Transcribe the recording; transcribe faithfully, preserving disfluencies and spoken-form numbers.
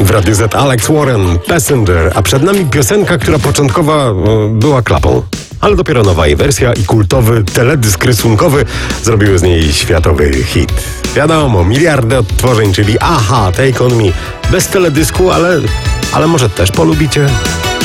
W Radiu Z Alex Warren, Passenger, a przed nami piosenka, która początkowo e, była klapą. Ale dopiero nowa jej wersja i kultowy teledysk rysunkowy zrobiły z niej światowy hit. Wiadomo, miliardy odtworzeń, czyli aha, Take On Me. Bez teledysku, ale, ale może też polubicie?